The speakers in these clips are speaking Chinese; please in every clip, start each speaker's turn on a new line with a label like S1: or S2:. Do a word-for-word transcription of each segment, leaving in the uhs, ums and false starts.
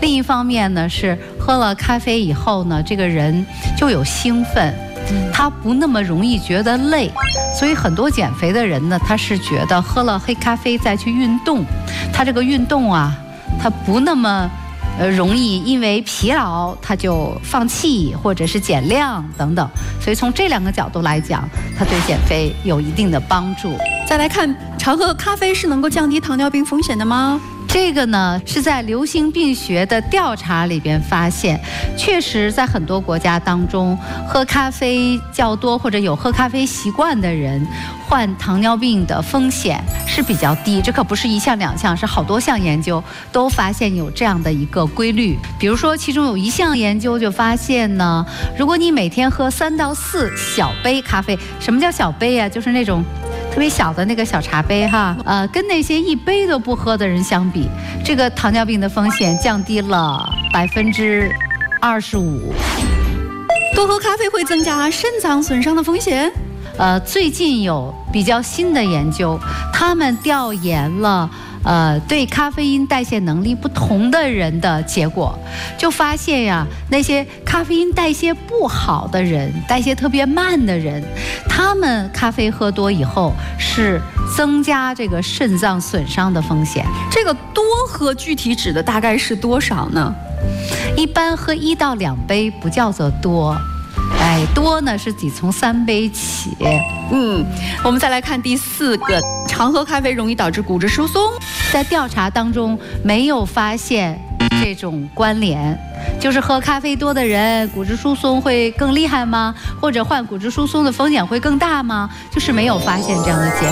S1: 另一方面呢，是喝了咖啡以后呢，这个人就有兴奋，他不那么容易觉得累。所以很多减肥的人呢，他是觉得喝了黑咖啡再去运动，他这个运动啊，他不那么呃容易因为疲劳他就放弃或者是减量等等。所以从这两个角度来讲，它对减肥有一定的帮助。
S2: 再来看，常喝咖啡是能够降低糖尿病风险的吗？
S1: 这个呢，是在流行病学的调查里边发现，确实在很多国家当中，喝咖啡较多或者有喝咖啡习惯的人，患糖尿病的风险是比较低。这可不是一项两项，是好多项研究都发现有这样的一个规律。比如说，其中有一项研究就发现呢，如果你每天喝三到四小杯咖啡，什么叫小杯啊？就是那种特别小的那个小茶杯哈，呃，跟那些一杯都不喝的人相比，这个糖尿病的风险降低了百分之二十五。
S2: 多喝咖啡会增加肾脏损伤的风险？
S1: 呃，最近有比较新的研究，他们调研了呃对咖啡因代谢能力不同的人的结果，就发现呀，那些咖啡因代谢不好的人，代谢特别慢的人，他们咖啡喝多以后是增加这个肾脏损伤的风险。
S2: 这个多喝具体指的大概是多少呢？
S1: 一般喝一到两杯不叫做多。哎，多呢是得从三杯起。
S2: 嗯，我们再来看第四个，常喝咖啡容易导致骨质疏松。
S1: 在调查当中没有发现这种关联，就是喝咖啡多的人骨质疏松会更厉害吗？或者患骨质疏松的风险会更大吗？就是没有发现这样的结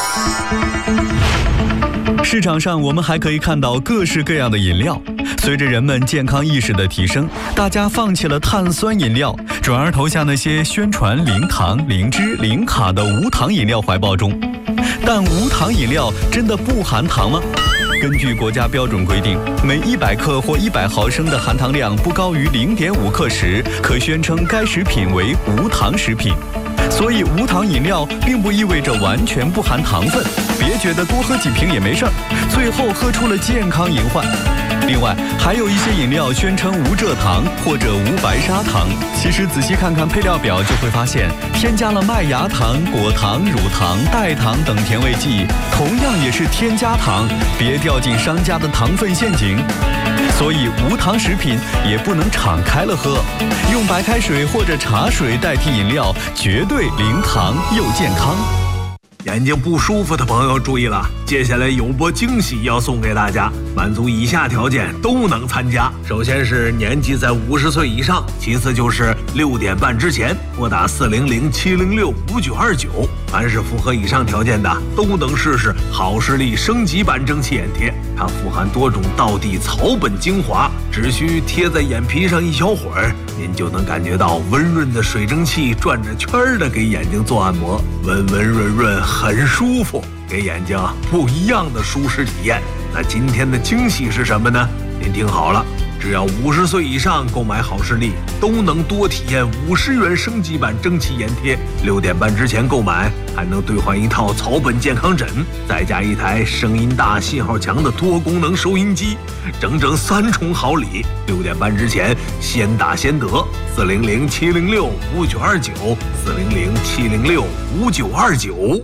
S1: 果。
S3: 市场上我们还可以看到各式各样的饮料。随着人们健康意识的提升，大家放弃了碳酸饮料，转而投向那些宣传零糖、零脂、零卡的无糖饮料怀抱中。但无糖饮料真的不含糖吗？根据国家标准规定，每一百克或一百毫升的含糖量不高于零点五克时，可宣称该食品为无糖食品。所以无糖饮料并不意味着完全不含糖分，别觉得多喝几瓶也没事儿，最后喝出了健康隐患。另外，还有一些饮料宣称无蔗糖或者无白砂糖，其实仔细看看配料表就会发现，添加了麦芽糖、果糖、乳糖、代糖等甜味剂，同样也是添加糖，别掉进商家的糖分陷阱。所以无糖食品也不能敞开了喝，用白开水或者茶水代替饮料，绝对零糖又健康。
S4: 眼睛不舒服的朋友注意了，接下来有波惊喜要送给大家，满足以下条件都能参加。首先是年纪在五十岁以上，其次就是六点半之前拨打四零零七零六五九二九。凡是符合以上条件的，都能试试好视力升级版蒸汽眼贴。它富含多种道地草本精华，只需贴在眼皮上一小会儿，您就能感觉到温润的水蒸气转着圈儿的给眼睛做按摩，温温润润，很舒服，给眼睛不一样的舒适体验。那今天的惊喜是什么呢？您听好了，只要五十岁以上购买好视力，都能多体验五十元升级版蒸汽眼贴。六点半之前购买，还能兑换一套草本健康枕，再加一台声音大、信号强的多功能收音机，整整三重好礼。六点半之前先打先得，四零零七零六五九二九，四零零七零六五九二九。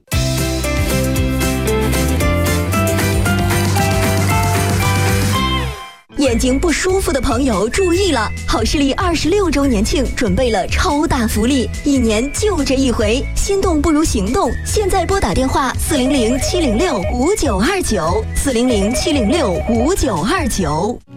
S5: 眼睛不舒服的朋友注意了，好视力二十六周年庆准备了超大福利，一年就这一回，心动不如行动。现在拨打电话四零零七零六五九二九，四零零七零六五九二九。